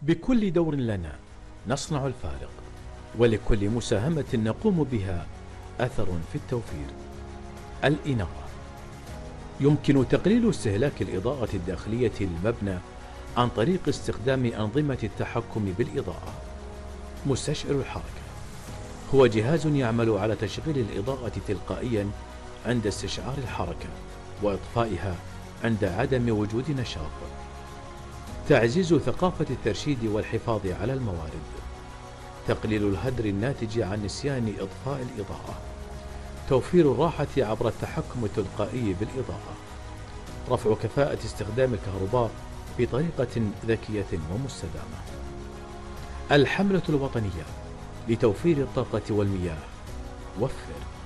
بكل دور لنا نصنع الفارق، ولكل مساهمة نقوم بها أثر في التوفير. الإنارة: يمكن تقليل استهلاك الإضاءة الداخلية للمبنى عن طريق استخدام أنظمة التحكم بالإضاءة. مستشعر الحركة: هو جهاز يعمل على تشغيل الإضاءة تلقائيا عند استشعار الحركة وإطفائها عند عدم وجود نشاط. تعزيز ثقافة الترشيد والحفاظ على الموارد. تقليل الهدر الناتج عن نسيان إطفاء الإضاءة. توفير الراحة عبر التحكم التلقائي بالإضاءة. رفع كفاءة استخدام الكهرباء بطريقة ذكية ومستدامة. الحملة الوطنية لتوفير الطاقة والمياه. وفر.